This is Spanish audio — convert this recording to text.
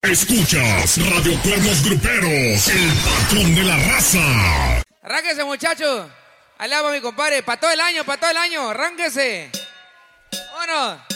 Escuchas Radio Cuernos Gruperos, el patrón de la raza. Arránquese, muchachos. Allá va mi compadre. Para todo el año, arránquese. Vámonos.